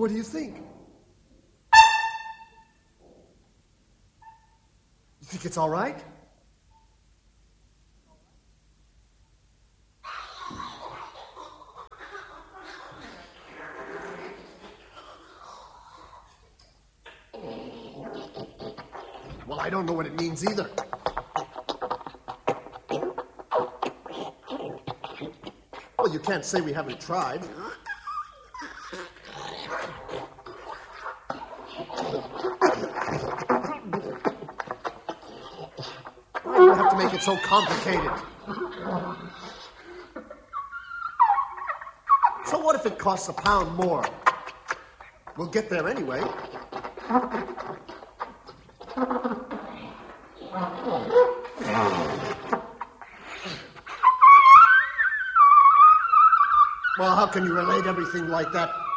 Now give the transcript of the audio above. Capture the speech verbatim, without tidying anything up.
What do you think? You think it's all right? Well, I don't know what it means either. Well, you can't say we haven't tried. Why do you have to make it so complicated? So what if it costs a pound more? We'll get there anyway. Well, how can you relate everything like that